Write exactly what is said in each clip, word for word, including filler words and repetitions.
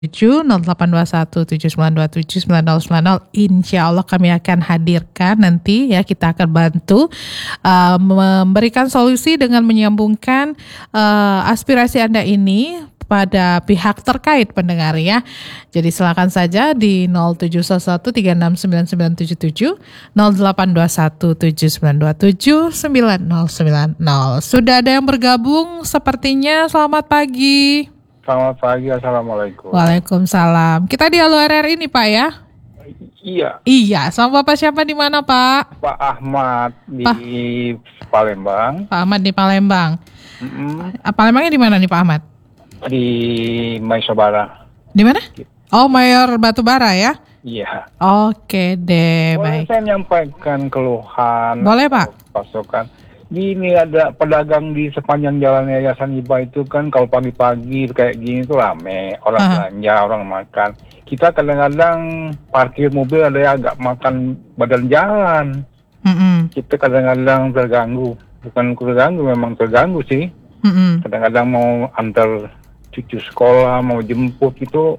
tujuh nol delapan dua satu tujuh sembilan dua tujuh sembilan nol sembilan nol. Insya Allah kami akan hadirkan nanti ya, kita akan bantu uh, memberikan solusi dengan menyambungkan uh, aspirasi Anda ini pada pihak terkait pendengar ya. Jadi silakan saja di nol tujuh satu tiga enam sembilan sembilan tujuh tujuh nol delapan dua satu tujuh sembilan dua tujuh sembilan nol sembilan nol. Sudah ada yang bergabung sepertinya. Selamat pagi. Selamat pagi, Assalamualaikum. Waalaikumsalam. Kita di Halo R R I nih Pak ya? Iya. Iya, sama Bapak siapa di mana Pak? Pak Ahmad di Pak. Palembang. Pak Ahmad di Palembang. Mm-mm. Palembangnya di mana nih Pak Ahmad? Di Maisobara. Di mana? Oh, Mayor Batubara ya? Iya. Oke deh, Boleh baik. saya menyampaikan keluhan? Boleh Pak. Pasokan. Gini, ada pedagang di sepanjang jalan Yayasan Iba itu kan kalau pagi-pagi kayak gini tuh rame. Orang Aha. belanja, orang makan. Kita kadang-kadang parkir mobil ada yang agak makan badan jalan. Mm-mm. Kita kadang-kadang terganggu. Bukan terganggu, memang terganggu sih. Mm-mm. Kadang-kadang mau antar cucu sekolah, mau jemput itu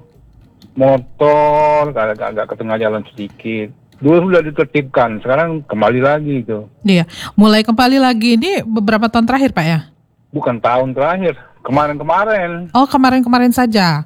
motor agak-agak ke tengah jalan sedikit. Dulu sudah ditertibkan, sekarang kembali lagi itu. Iya, mulai kembali lagi ini beberapa tahun terakhir Pak ya? Bukan tahun terakhir, kemarin-kemarin. Oh, kemarin-kemarin saja.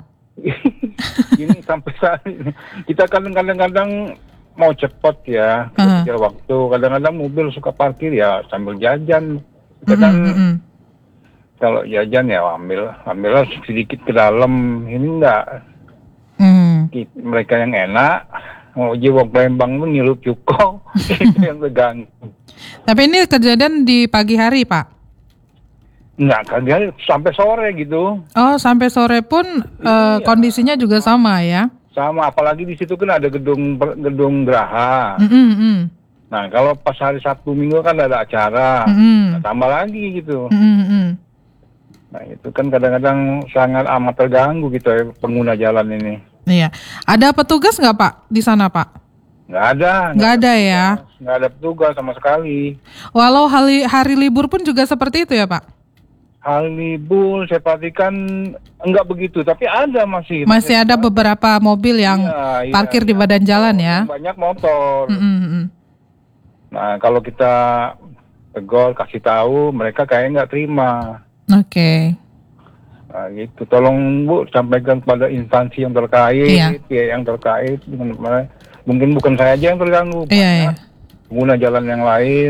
Ini sampai saat ini. Kita kadang-kadang mau cepat ya, Uh-huh. kejar waktu. Kadang-kadang mobil suka parkir ya sambil jajan. Kadang Mm-mm. kalau jajan ya ambil, ambil sedikit ke dalam. Ini enggak. Mm. Mereka yang enak, mau jiwa Palembang tuh ngilup cukup, itu yang terganggu. Tapi ini kejadian di pagi hari Pak? Enggak, kan dia sampai sore gitu. Oh, sampai sore pun eh, Iya. kondisinya juga sama ya? Sama, apalagi di situ kan ada gedung gedung Geraha. Mm-mm. Nah, kalau pas hari Sabtu Minggu kan ada acara, Mm-mm. nah, tambah lagi gitu. Mm-mm. Nah, itu kan kadang-kadang sangat amat terganggu gitu ya pengguna jalan ini. Iya, ada petugas nggak Pak di sana Pak? Nggak ada. Nggak ada ya? petugas, Nggak ada petugas sama sekali. Walau hari, hari libur pun juga seperti itu ya Pak? Hal libur saya perhatikan enggak begitu, tapi ada masih. Masih ada beberapa mobil yang Iya, iya, parkir di iya. badan jalan ya? Banyak motor. Mm-mm. Nah, kalau kita tegur, kasih tahu, mereka kayak nggak terima. Oke. Nah, gitu. Tolong Bu sampaikan kepada instansi yang terkait, Iya. pihak yang terkait. Dengan- Mungkin bukan saya aja yang terganggu, Iya, iya. pengguna jalan yang lain.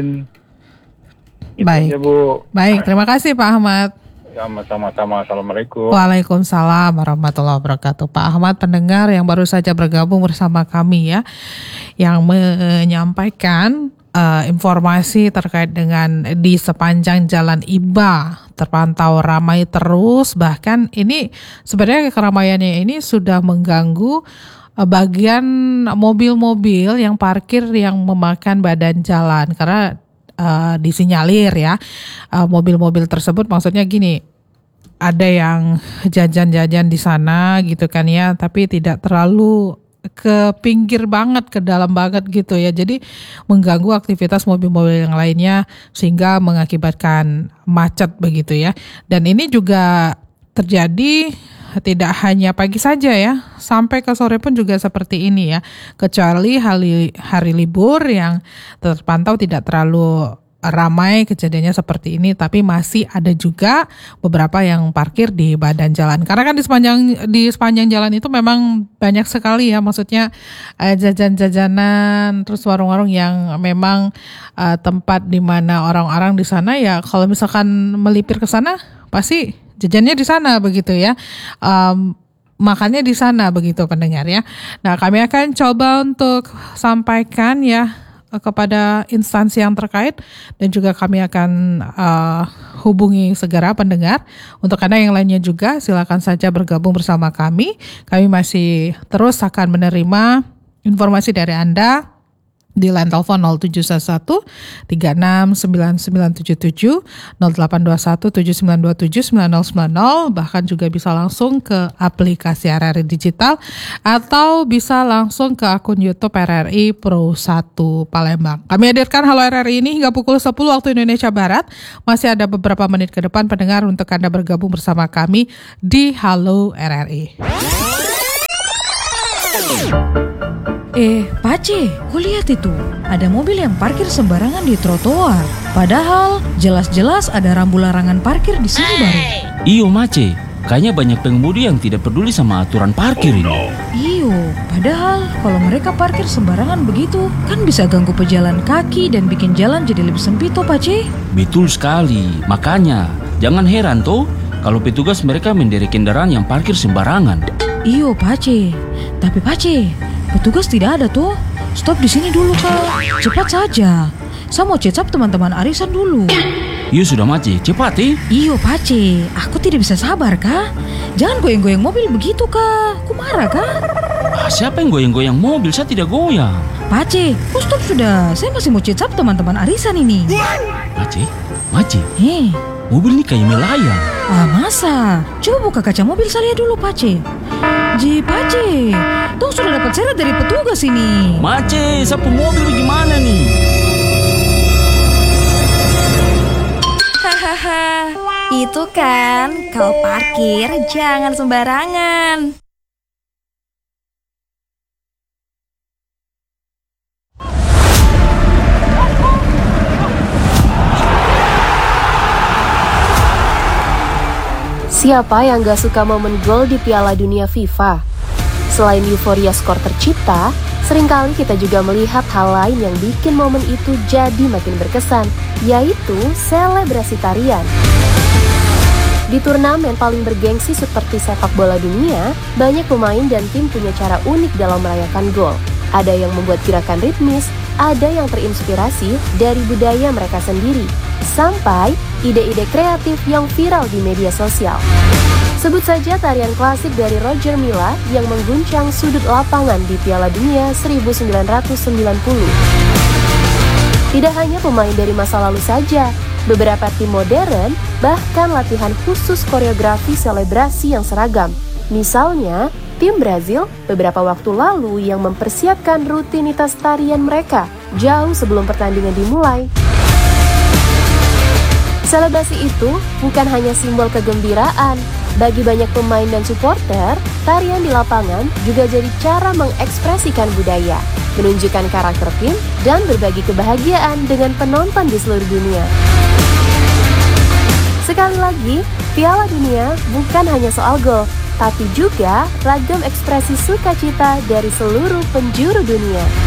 Itu Baik. aja, Bu. Baik, terima kasih Pak Ahmad. Sama-sama. Assalamualaikum. Waalaikumsalam warahmatullahi wabarakatuh. Pak Ahmad, pendengar yang baru saja bergabung bersama kami ya, yang menyampaikan uh, informasi terkait dengan di sepanjang Jalan Iba terpantau ramai terus. Bahkan ini sebenarnya keramaiannya ini sudah mengganggu uh, bagian mobil-mobil yang parkir yang memakan badan jalan karena Uh, disinyalir ya uh, mobil-mobil tersebut, maksudnya gini, ada yang jajan-jajan di sana gitu kan ya, tapi tidak terlalu ke pinggir banget, ke dalam banget gitu ya, jadi mengganggu aktivitas mobil-mobil yang lainnya sehingga mengakibatkan macet begitu ya. Dan ini juga terjadi tidak hanya pagi saja ya, sampai ke sore pun juga seperti ini ya. Kecuali hari, hari libur yang terpantau tidak terlalu ramai kejadiannya seperti ini, tapi masih ada juga beberapa yang parkir di badan jalan. Karena kan di sepanjang di sepanjang jalan itu memang banyak sekali ya, maksudnya eh, jajan-jajanan, terus warung-warung yang memang eh, tempat di mana orang-orang di sana ya, kalau misalkan melipir ke sana pasti jajannya di sana begitu ya, um, makannya di sana begitu pendengar ya. Nah, kami akan coba untuk sampaikan ya kepada instansi yang terkait, dan juga kami akan uh, hubungi segera pendengar. Untuk Anda yang lainnya juga silakan saja bergabung bersama kami. Kami masih terus akan menerima informasi dari Anda di line telepon nol tujuh satu tiga enam sembilan sembilan tujuh tujuh, nol delapan dua satu tujuh sembilan dua tujuh sembilan nol sembilan nol, bahkan juga bisa langsung ke aplikasi R R I Digital atau bisa langsung ke akun YouTube R R I Pro satu Palembang. Kami hadirkan Halo R R I ini hingga pukul sepuluh waktu Indonesia Barat. Masih ada beberapa menit ke depan pendengar untuk Anda bergabung bersama kami di Halo R R I. Eh, Pace, kau lihat itu. Ada mobil yang parkir sembarangan di trotoar. Padahal jelas-jelas ada rambu larangan parkir di sini baru. Iyo Mace, kayaknya banyak pengemudi yang tidak peduli sama aturan parkir ini. Iyo, padahal kalau mereka parkir sembarangan begitu, kan bisa ganggu pejalan kaki dan bikin jalan jadi lebih sempit toh, Pace. Betul sekali, makanya jangan heran toh kalau petugas mereka menderek kendaraan yang parkir sembarangan. Iyo, Pace. Tapi Pace, petugas tidak ada tuh. Stop di sini dulu, Kak. Cepat saja. Saya mau cecap teman-teman arisan dulu. Iyo sudah Mace, cepat eh. Iyo, Pace. Aku tidak bisa sabar, Kak. Jangan goyang-goyang mobil begitu, Kak. Aku marah, Kak. Ah, siapa yang goyang-goyang mobil? Saya tidak goyang. Pace, kau stop sudah. Saya masih mau cecap teman-teman arisan ini. Mace, Mace, Hei. mobil ini kayak melayang. Ah, masa? Coba buka kaca mobil saya dulu, Pace. Ji, Pace. Tuh sudah dapat seret dari petugas ini. Mace, sapu mobil bagaimana nih? Hahaha, itu kan kalau parkir jangan sembarangan. Siapa yang gak suka momen gol di Piala Dunia FIFA? Selain euforia skor tercipta, seringkali kita juga melihat hal lain yang bikin momen itu jadi makin berkesan, yaitu selebrasi tarian. Di turnamen paling bergengsi seperti sepak bola dunia, banyak pemain dan tim punya cara unik dalam merayakan gol. Ada yang membuat gerakan ritmis, ada yang terinspirasi dari budaya mereka sendiri, sampai ide-ide kreatif yang viral di media sosial. Sebut saja tarian klasik dari Roger Milla yang mengguncang sudut lapangan di Piala Dunia seribu sembilan ratus sembilan puluh. Tidak hanya pemain dari masa lalu saja, beberapa tim modern bahkan latihan khusus koreografi selebrasi yang seragam. Misalnya, tim Brazil beberapa waktu lalu yang mempersiapkan rutinitas tarian mereka jauh sebelum pertandingan dimulai. Selebrasi itu bukan hanya simbol kegembiraan. Bagi banyak pemain dan supporter, tarian di lapangan juga jadi cara mengekspresikan budaya, menunjukkan karakter tim, dan berbagi kebahagiaan dengan penonton di seluruh dunia. Sekali lagi, Piala Dunia bukan hanya soal gol, tapi juga ragam ekspresi sukacita dari seluruh penjuru dunia.